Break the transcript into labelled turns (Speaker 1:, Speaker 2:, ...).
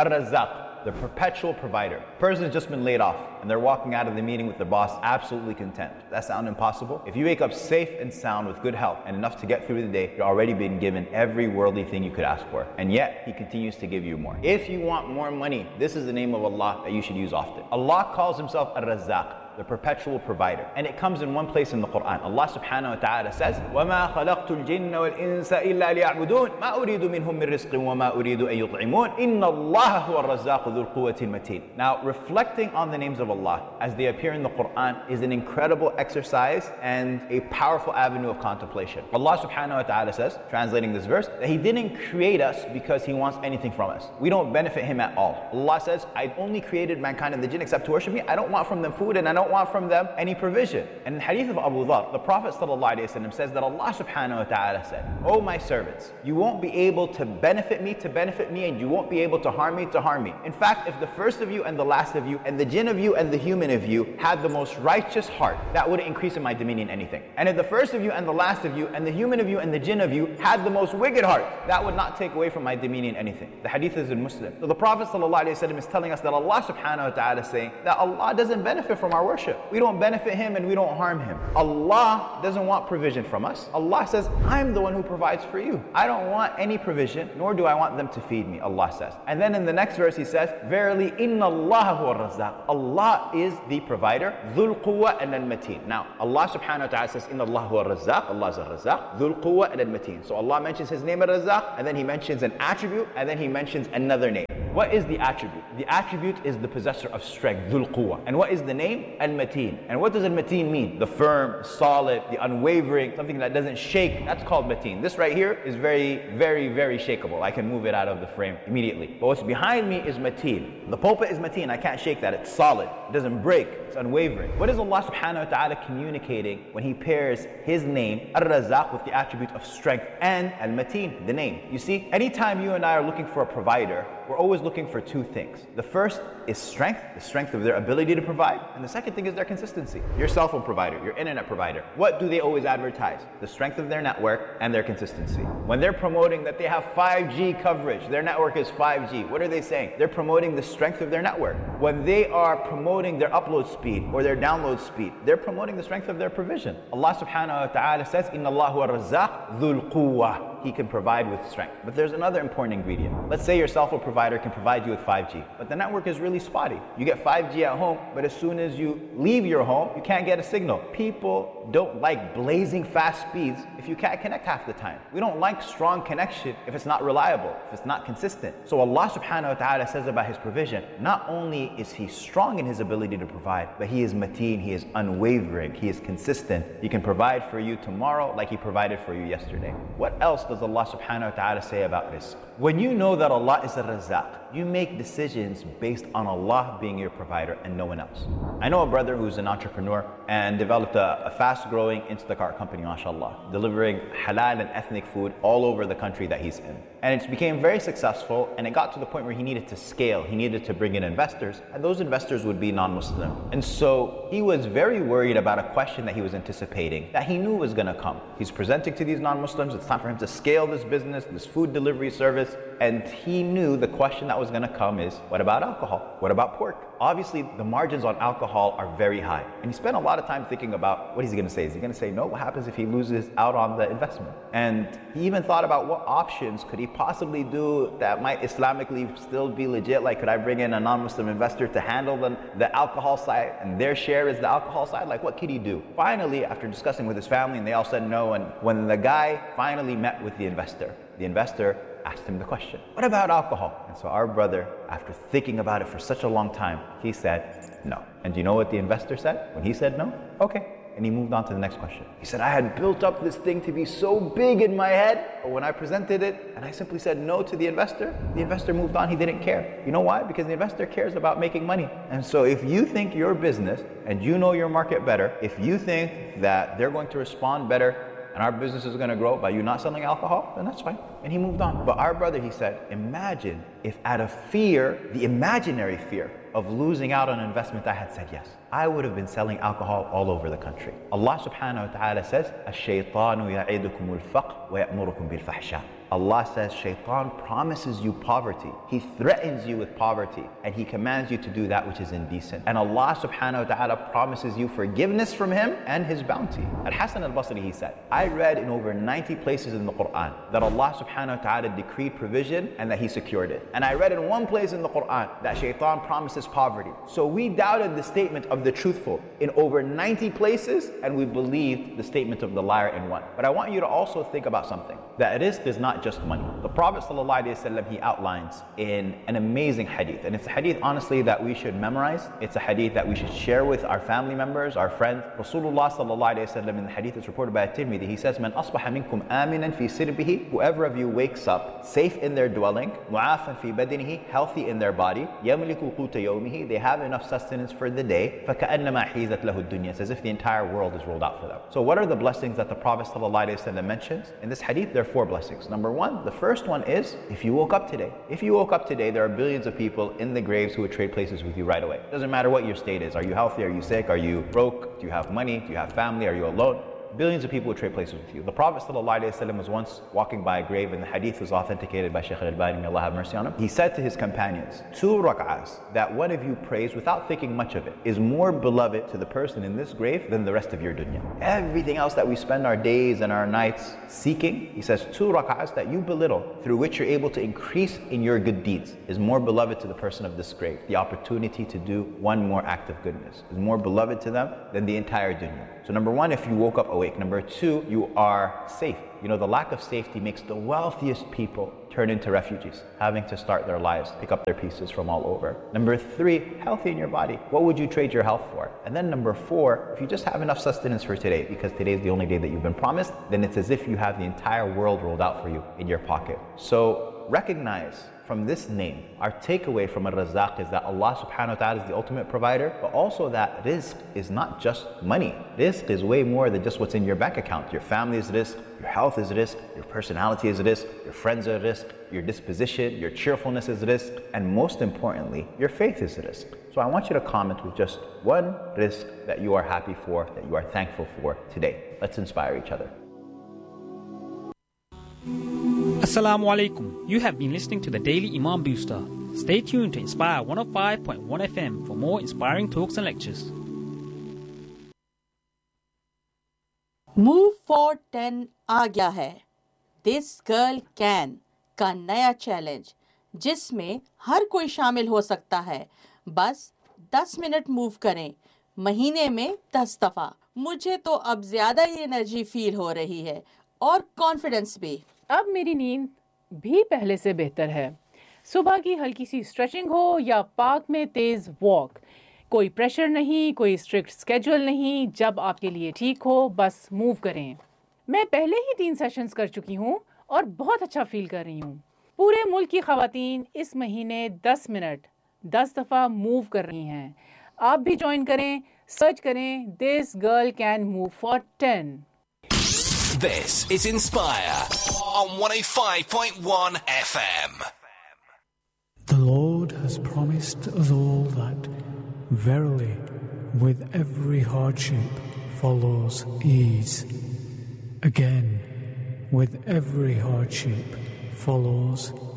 Speaker 1: Ar-Razzaq, the perpetual provider. Person's just been laid off and they're walking out of the meeting with their boss absolutely content. Does that sound impossible? If you wake up safe and sound with good health and enough to get through the day, you're already been given every worldly thing you could ask for. And yet, He continues to give you more. If you want more money, this is the name of Allah that you should use often. Allah calls Himself Ar-Razzaq, the perpetual provider. And it comes in one place in the Quran. Allah subhanahu wa ta'ala says, وَمَا خَلَقْتُ الْجِنَّ وَالْإِنسَ إِلَّا لِيَعْبُدُونَ مَا أُرِيدُ مِنْهُم مِّن رِزْقٍ وَمَا أُرِيدُ أَن يُطْعِمُونَ إِنَّ اللَّهَ هُوَ الرَّزَّاقُ ذُو الْقُوَّةِ الْمَتِينَ. Now, reflecting on the names of Allah as they appear in the Quran is an incredible exercise and a powerful avenue of contemplation. Allah subhanahu wa ta'ala says, translating this verse, that He didn't create us because He wants anything from us. We don't benefit Him at all. Allah says, I only created mankind and the jinn except to worship me. I don't want from them food and I don't want from them any provision. And in the hadith of Abu Dharr, the Prophet ﷺ says that Allah subhanahu wa ta'ala said, "O my servants, you won't be able to benefit me, and you won't be able to harm me, In fact, if the first of you and the last of you and the jinn of you and the human of you had the most righteous heart, that wouldn't increase in my dominion anything. And if the first of you and the last of you and the human of you and the jinn of you had the most wicked heart, that would not take away from my dominion anything." The hadith is in Muslim. So the Prophet ﷺ is telling us that Allah subhanahu wa ta'ala is saying that Allah doesn't benefit from our worship. We don't benefit Him and we don't harm Him. Allah doesn't want provision from us. Allah says, I'm the one who provides for you. I don't want any provision, nor do I want them to feed me, Allah says. And then in the next verse He says, Verily, inna Allah huwa ar-Razzaq. Allah is the provider, Dhul Quwwa and al-Mateen. Now, Allah subhanahu wa ta'ala says, Inna Allah huwa ar-Razzaq, Allah is ar-Razzaq, Dhul Quwwa and al-Mateen. So Allah mentions His name ar-Razzaq, and then He mentions an attribute, and then He mentions another name. What is the attribute? The attribute is the possessor of strength, Dhul Quwwa. And what is the name? Al-Mateen. And what does Al-Mateen mean? The firm, solid, the unwavering, something that doesn't shake. That's called Mateen. This right here is very, very, very shakeable. I can move it out of the frame immediately. But what's behind me is Mateen. The pulpit is Mateen. I can't shake that. It's solid. It doesn't break. It's unwavering. What is Allah subhanahu wa ta'ala communicating when He pairs His name, Ar-Razzaq, with the attribute of strength and Al-Mateen, the name? You see, anytime you and I are looking for a provider, we're always looking for two things. The first is strength, the strength of their ability to provide. And the second thing is their consistency. Your cell phone provider, your internet provider, what do they always advertise? The strength of their network and their consistency. When they're promoting that they have 5G coverage, their network is 5G, what are they saying? They're promoting the strength of their network. When they are promoting their upload speed or their download speed, they're promoting the strength of their provision. Allah subhanahu wa ta'ala says, Inna Allahu ar-Razzaq dhul quwwa. He can provide with strength. But there's another important ingredient. Let's say your cell phone provider can provide you with 5G, but the network is really spotty. You get 5G at home, but as soon as you leave your home, you can't get a signal. People don't like blazing fast speeds if you can't connect half the time. We don't like strong connection if it's not reliable, if it's not consistent. So Allah subhanahu wa ta'ala says about His provision, not only is He strong in His ability to provide, but He is mateen, He is unwavering, He is consistent. He can provide for you tomorrow like He provided for you yesterday. What else does Allah subhanahu wa ta'ala say about rizq? When you know that Allah is Ar-Razzaq, you make decisions based on Allah being your provider and no one else. I know a brother who's an entrepreneur and developed a fast-growing Instacart company, mashallah, delivering halal and ethnic food all over the country that he's in. And it became very successful, and it got to the point where he needed to scale. He needed to bring in investors, and those investors would be non-Muslim. And so he was very worried about a question that he was anticipating that he knew was going to come. He's presenting to these non-Muslims, it's time for him to scale this business, this food delivery service, and he knew the question that was going to come is, what about alcohol? What about pork? Obviously, the margins on alcohol are very high. And he spent a lot of time thinking about, what is he going to say? Is he going to say no? What happens if he loses out on the investment? And he even thought about what options could he possibly do that might Islamically still be legit. Like, could I bring in a non-Muslim investor to handle the alcohol side, and their share is the alcohol side? Like, what could he do? Finally, after discussing with his family, and they all said no, and when the guy finally met with the investor asked him the question, what about alcohol? And so our brother, after thinking about it for such a long time, he said no. And do you know what the investor said when he said no? Okay. And he moved on to the next question. He said, I had built up this thing to be so big in my head, but when I presented it and I simply said no to the investor moved on. He didn't care. You know why? Because the investor cares about making money. And so if you think your business and you know your market better, if you think that they're going to respond better and our business is going to grow by you not selling alcohol, then that's fine. And he moved on. But our brother, he said, imagine if out of fear, the imaginary fear of losing out on investment, I had said yes. I would have been selling alcohol all over the country. Allah subhanahu wa ta'ala says, الشيطان يعيدكم الفقر ويأمركم بالفحشاء. Allah says shaitan promises you poverty. He threatens you with poverty and he commands you to do that which is indecent. And Allah subhanahu wa ta'ala promises you forgiveness from him and his bounty. Al-Hasan al-Basri, he said, I read in over 90 places in the Quran that Allah subhanahu wa ta'ala decreed provision and that he secured it. And I read in one place in the Quran that shaitan promises poverty. So we doubted the statement of the truthful in over 90 places and we believed the statement of the liar in one. But I want you to also think about something. That rizq is not just money. The Prophet ﷺ, he outlines in an amazing hadith. And it's a hadith, honestly, that we should memorize. It's a hadith that we should share with our family members, our friends. Rasulullah ﷺ, in the hadith that's reported by At-Tirmidhi, he says, Man asbaha minkum aminan fi sirbihi. Whoever of you wakes up safe in their dwelling, mu'afan fi badinihi, healthy in their body, yamliku quta yawmihi, they have enough sustenance for the day, فَكَأَنَّمَا حِيزَتْ لَهُ الدُّنْيَا, it's as if the entire world is rolled out for them. So what are the blessings that the Prophet ﷺ mentions? In this hadith, there are 4 blessings. Number 1, the first one is, if you woke up today. If you woke up today, there are billions of people in the graves who would trade places with you right away. It doesn't matter what your state is. Are you healthy? Are you sick? Are you broke? Do you have money? Do you have family? Are you alone? Billions of people would trade places with you. The Prophet ﷺ was once walking by a grave, and the hadith was authenticated by Shaykh al-Albani, may Allah have mercy on him. He said to his companions, 2 rak'ahs that one of you prays without thinking much of it is more beloved to the person in this grave than the rest of your dunya. Everything else that we spend our days and our nights seeking, he says 2 rak'ahs that you belittle, through which you're able to increase in your good deeds, is more beloved to the person of this grave. The opportunity to do one more act of goodness is more beloved to them than the entire dunya. So number 1, if you woke up awake. Number 2, you are safe. You know, the lack of safety makes the wealthiest people turn into refugees, having to start their lives, pick up their pieces from all over. Number 3, healthy in your body. What would you trade your health for? And then number 4, if you just have enough sustenance for today, because today is the only day that you've been promised, then it's as if you have the entire world rolled out for you in your pocket. So recognize from this name, our takeaway from Ar-Razzaq is that Allah subhanahu wa ta'ala is the ultimate provider, but also that rizq is not just money. Rizq is way more than just what's in your bank account. Your family is rizq, your health is rizq, your personality is rizq, your friends are rizq, your disposition, your cheerfulness is rizq, and most importantly, your faith is rizq. So I want you to comment with just one rizq that you are happy for, that you are thankful for today. Let's inspire each other.
Speaker 2: Assalamu alaikum. You have been listening to the Daily Imam Booster. Stay tuned to Inspire 105.1 FM for more inspiring talks and lectures.
Speaker 3: Move for 10 आ गया है. This Girl Can का नया challenge, जिसमें हर कोई शामिल हो सकता है. बस 10 मिनट मूव करें, महीने में 10 दफ़ा. मुझे तो अब ज़्यादा ही एनर्जी फील हो रही है और कॉन्फिडेंस भी.
Speaker 4: अब मेरी नींद भी पहले से बेहतर है. सुबह की हल्की सी स्ट्रेचिंग हो या पार्क में तेज़ वॉक, कोई प्रेशर नहीं, कोई स्ट्रिक्ट स्केड्यूल नहीं. जब आपके लिए ठीक हो, बस मूव करें. मैं पहले ही 3 सेशंस कर चुकी हूँ और बहुत अच्छा फील कर रही हूँ. पूरे मुल्क की ख़वातीन इस महीने 10 मिनट 10 दफ़ा मूव कर रही हैं. आप भी ज्वाइन करें. सर्च करें This Girl Can Move for 10.
Speaker 5: This is Inspire on 105.1 FM.
Speaker 6: The Lord has promised us all that, verily, with every hardship follows ease. Again, with every hardship follows